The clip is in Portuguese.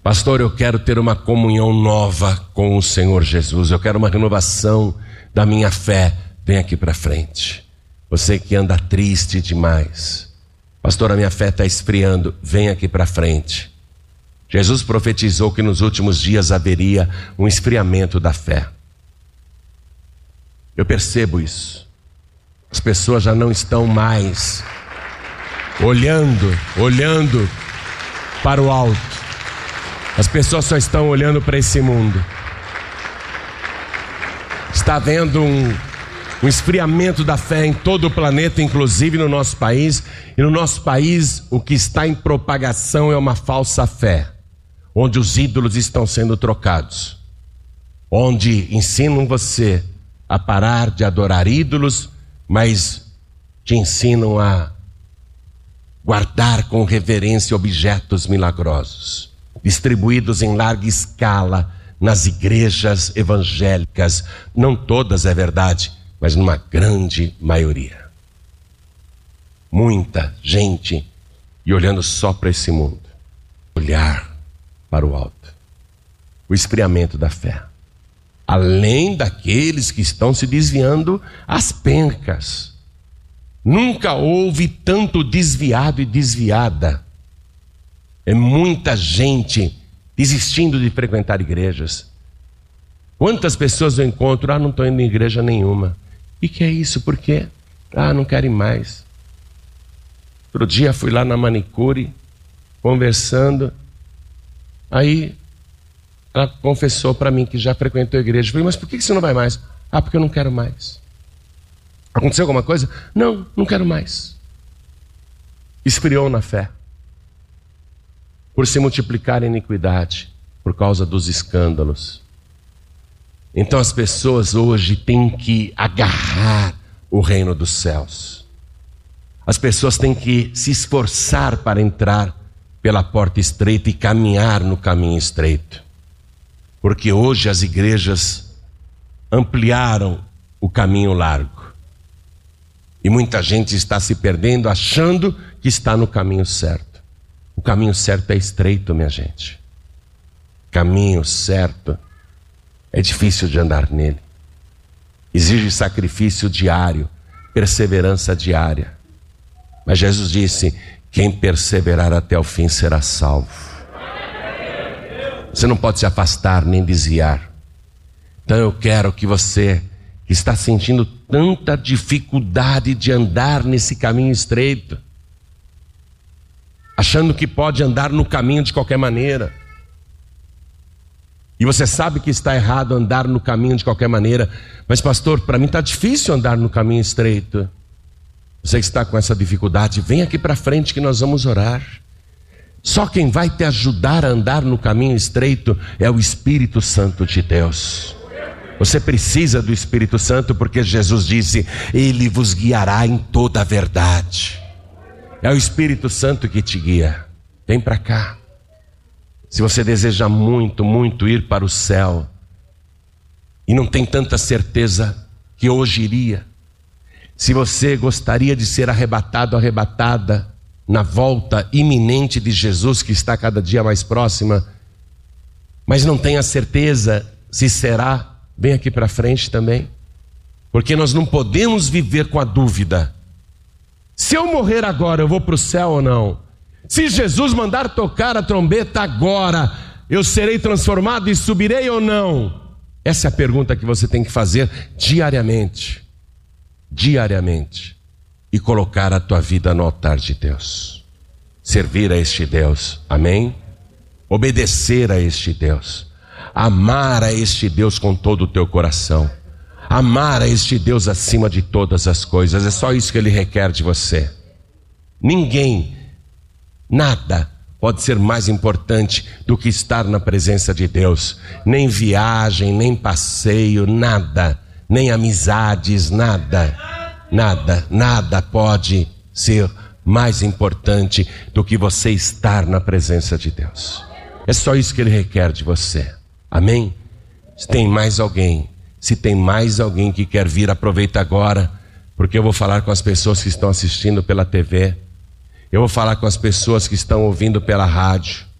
Pastor, eu quero ter uma comunhão nova com o Senhor Jesus, eu quero uma renovação da minha fé. Vem aqui para frente. Você que anda triste demais, pastor, a minha fé está esfriando, vem aqui para frente. Jesus profetizou que nos últimos dias haveria um esfriamento da fé. Eu percebo isso. As pessoas já não estão mais olhando para o alto. As pessoas só estão olhando para esse mundo. Está havendo um esfriamento da fé em todo o planeta, inclusive no nosso país. E no nosso país, o que está em propagação é uma falsa fé, onde os ídolos estão sendo trocados, onde ensinam você a parar de adorar ídolos, mas te ensinam a guardar com reverência objetos milagrosos, distribuídos em larga escala nas igrejas evangélicas. Não todas, é verdade, mas numa grande maioria. Muita gente e olhando só para esse mundo. Olhar para o alto. O esfriamento da fé. Além daqueles que estão se desviando às pencas. Nunca houve tanto desviado e desviada. É muita gente desistindo de frequentar igrejas. Quantas pessoas eu encontro? Não estou indo em igreja nenhuma. E que é isso? Por quê? Não querem mais. Outro dia fui lá na manicure, conversando. Aí ela confessou para mim que já frequentou a igreja. Eu falei, mas por que você não vai mais? Porque eu não quero mais. Aconteceu alguma coisa? Não quero mais. Esfriou na fé. Por se multiplicar a iniquidade, por causa dos escândalos. Então as pessoas hoje têm que agarrar o reino dos céus. As pessoas têm que se esforçar para entrar pela porta estreita e caminhar no caminho estreito. Porque hoje as igrejas ampliaram o caminho largo. E muita gente está se perdendo achando que está no caminho certo. O caminho certo é estreito, minha gente. Caminho certo é difícil de andar nele. Exige sacrifício diário, perseverança diária. Mas Jesus disse, quem perseverar até o fim será salvo. Você não pode se afastar nem desviar. Então eu quero que você, que está sentindo tanta dificuldade de andar nesse caminho estreito, achando que pode andar no caminho de qualquer maneira, e você sabe que está errado andar no caminho de qualquer maneira, mas pastor, para mim está difícil andar no caminho estreito. Você que está com essa dificuldade, vem aqui para frente que nós vamos orar. Só quem vai te ajudar a andar no caminho estreito é o Espírito Santo de Deus. Você precisa do Espírito Santo, porque Jesus disse, Ele vos guiará em toda a verdade. É o Espírito Santo que te guia. Vem para cá. Se você deseja muito, muito ir para o céu, e não tem tanta certeza que hoje iria, se você gostaria de ser arrebatado, arrebatada, na volta iminente de Jesus, que está cada dia mais próxima, mas não tem a certeza se será, vem aqui para frente também, porque nós não podemos viver com a dúvida. Se eu morrer agora, eu vou para o céu ou não? Se Jesus mandar tocar a trombeta agora, eu serei transformado e subirei ou não? Essa é a pergunta que você tem que fazer diariamente. Diariamente. E colocar a tua vida no altar de Deus. Servir a este Deus. Amém? Obedecer a este Deus. Amar a este Deus com todo o teu coração. Amar a este Deus acima de todas as coisas. É só isso que Ele requer de você. Ninguém, nada pode ser mais importante do que estar na presença de Deus. Nem viagem, nem passeio, nada. Nem amizades, nada. Nada pode ser mais importante do que você estar na presença de Deus. É só isso que Ele requer de você. Amém? Se tem mais alguém que quer vir, aproveita agora, porque eu vou falar com as pessoas que estão assistindo pela TV, eu vou falar com as pessoas que estão ouvindo pela rádio.